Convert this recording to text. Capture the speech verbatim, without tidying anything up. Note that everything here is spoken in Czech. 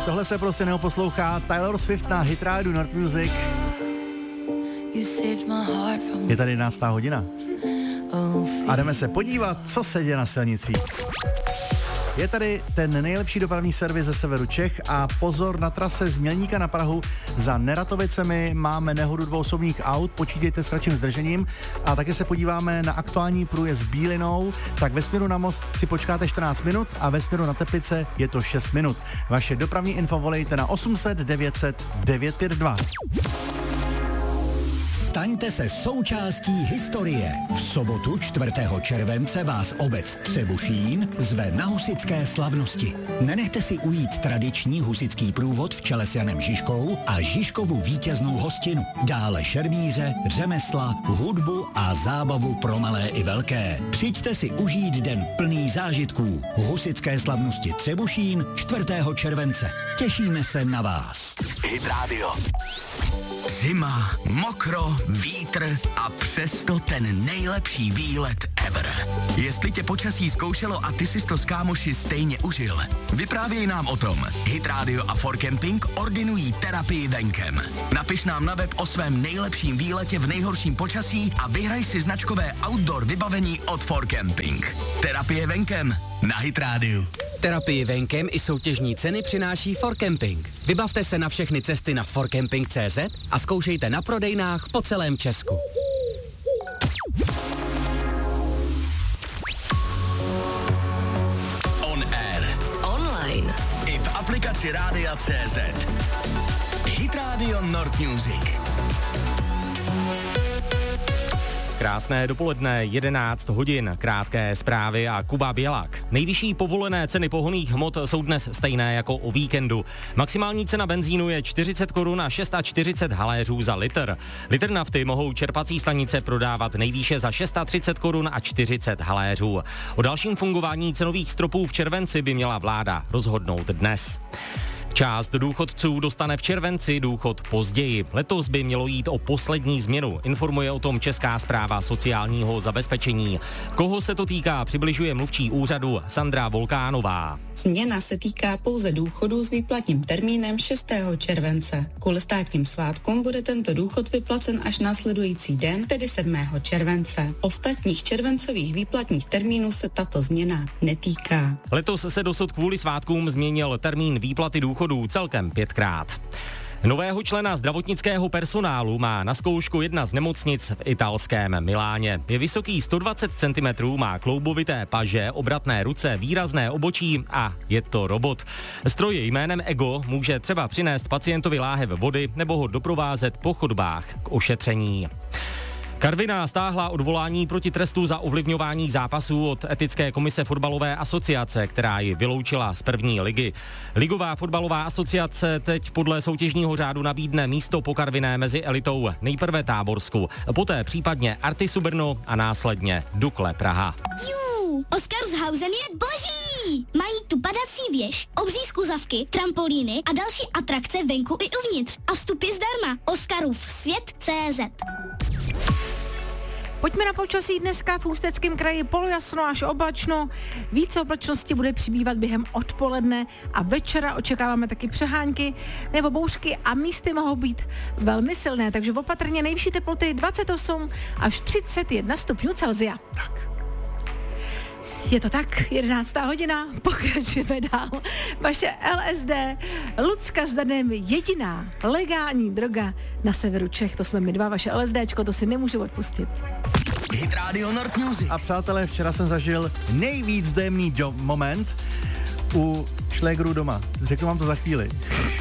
tohle se prostě neoposlouchá. Taylor Swift na Hit Radio North Music. Je tady jedenáctá hodina. A jdeme se podívat, co se děje na silnicích. Je tady ten nejlepší dopravní servis ze severu Čech a pozor, na trase z Mělníka na Prahu za Neratovicemi máme nehodu dvou osobních aut, počítejte s kratším zdržením a taky se podíváme na aktuální průjezd Bílinou, tak ve směru na Most si počkáte čtrnáct minut a ve směru na Teplice je to šest minut. Vaše dopravní info volejte na osm set devět set devět pět dva. Staňte se součástí historie. V sobotu čtvrtého července vás obec Třebušín zve na husitské slavnosti. Nenechte si ujít tradiční husitský průvod v čele s Janem Žižkou a Žižkovu vítěznou hostinu. Dále šermíře, řemesla, hudbu a zábavu pro malé i velké. Přijďte si užít den plný zážitků. Husitské slavnosti Třebušín čtvrtého července. Těšíme se na vás. Hit Radio. Zima, mokro, vítr a přesto ten nejlepší výlet ever. Jestli tě počasí zkoušelo a ty jsi to s kámoši stejně užil, vyprávěj nám o tom. Hit Radio a For Camping ordinují terapii venkem. Napiš nám na web o svém nejlepším výletě v nejhorším počasí a vyhraj si značkové outdoor vybavení od For Camping. Terapie venkem na Hit Radio. Terapii venkem i soutěžní ceny přináší For Camping. Vybavte se na všechny cesty na forcamping tečka cé zet a zkoušejte na prodejnách po celém Česku. On air. Online. I v aplikaci Rádia tečka cé zet. Hit Radio North Music. Krásné dopoledne, jedenáct hodin, krátké zprávy a Kuba Bělák. Nejvyšší povolené ceny pohonných hmot jsou dnes stejné jako o víkendu. Maximální cena benzínu je čtyřicet korun a čtyřicet šest haléřů za litr. Litr nafty mohou čerpací stanice prodávat nejvýše za třicet šest korun a čtyřicet haléřů. O dalším fungování cenových stropů v červenci by měla vláda rozhodnout dnes. Část důchodců dostane v červenci důchod později. Letos by mělo jít o poslední změnu, informuje o tom Česká správa sociálního zabezpečení. Koho se to týká, přibližuje mluvčí úřadu Sandra Volkánová. Změna se týká pouze důchodů s výplatním termínem šestého července. Kvůli státním svátkům bude tento důchod vyplacen až následující den, tedy sedmého července. Ostatních červencových výplatních termínů se tato změna netýká. Letos se dosud kvůli svátkům změnil termín výplaty důchodů celkem pětkrát. Nového člena zdravotnického personálu má na zkoušku jedna z nemocnic v italském Miláně. Je vysoký sto dvacet centimetrů, má kloubovité paže, obratné ruce, výrazné obočí a je to robot. Stroj jménem Ego může třeba přinést pacientovi láhev vody nebo ho doprovázet po chodbách k ošetření. Karviná stáhla odvolání proti trestu za ovlivňování zápasů od etické komise fotbalové asociace, která ji vyloučila z první ligy. Ligová fotbalová asociace teď podle soutěžního řádu nabídne místo po Karviné mezi elitou, nejprve Táborsku, poté případně Artisu Brno a následně Dukle Praha. Jú, Oscarshausen je boží! Mají tu padací věž, obří skluzavky, trampolíny a další atrakce venku i uvnitř. A vstup je zdarma. Oscarův svět tečka cé zet. Pojďme na počasí. Dneska v Ústeckém kraji polojasno až oblačno. Více oblačnosti bude přibývat během odpoledne a večera očekáváme taky přehánky nebo bouřky a místy mohou být velmi silné, takže opatrně. Nejvyšší teploty dvacet osm až třicet jedna stupňů Celsia. Tak. Je to tak, jedenáctá hodina, pokračujeme dál. Vaše el es dé, Lucka s Danem, jediná legální droga na severu Čech. To jsme my dva, vaše LSDčko, to si nemůžu odpustit. Hit Radio North Music. A přátelé, včera jsem zažil nejvíc dojemný job moment u šlégru doma. Řeknu vám to za chvíli.